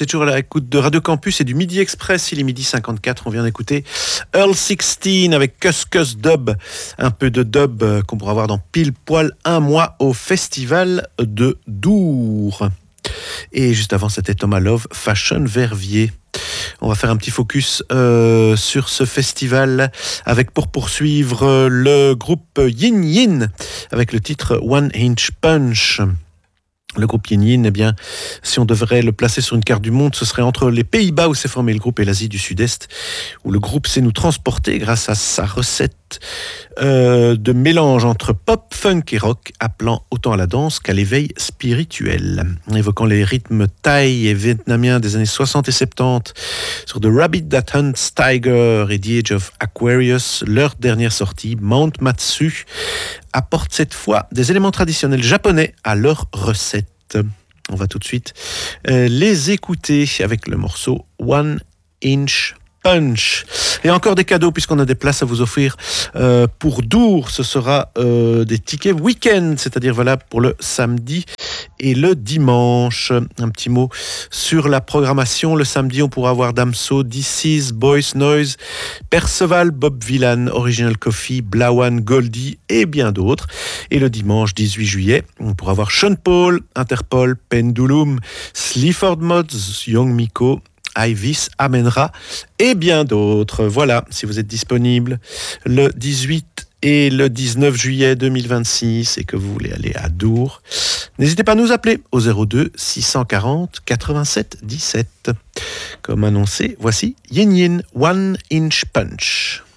Vous êtes toujours à l'écoute de Radio Campus et du Midi Express. Il est 12h54. On vient d'écouter Earl 16 avec Cuss Cuss Dub. Un peu de dub qu'on pourra voir dans pile poil un mois au Festival de Dour. Et juste avant, c'était Thomas Love, Fashion Verviers. On va faire un petit focus sur ce festival avec pour poursuivre le groupe Yin Yin avec le titre One Inch Punch. Le groupe Yin Yin, eh bien, si on devrait le placer sur une carte du monde, ce serait entre les Pays-Bas où s'est formé le groupe et l'Asie du Sud-Est, où le groupe sait nous transporter grâce à sa recette de mélange entre pop, funk et rock, appelant autant à la danse qu'à l'éveil spirituel. Évoquant les rythmes thaï et vietnamiens des années 60 et 70 sur The Rabbit That Hunts Tiger et The Age of Aquarius, leur dernière sortie, Mount Matsu, apporte cette fois des éléments traditionnels japonais à leur recette. On va tout de suite les écouter avec le morceau One Inch Punch. Et encore des cadeaux puisqu'on a des places à vous offrir pour Dour. Ce sera des tickets week-end, c'est-à-dire voilà pour le samedi et le dimanche. Un petit mot sur la programmation. Le samedi, on pourra voir Damso, DC's, Boys Noise, Perceval, Bob Villan, Original Coffee, Blawan, Goldie et bien d'autres. Et le dimanche 18 juillet, on pourra voir Sean Paul, Interpol, Pendulum, Sleaford Mods, Young Miko, Ivis, Amenra et bien d'autres. Voilà, si vous êtes disponible le 18 et le 19 juillet 2026 et que vous voulez aller à Dour, n'hésitez pas à nous appeler au 02 640 87 17. Comme annoncé, voici Yin Yin One Inch Punch.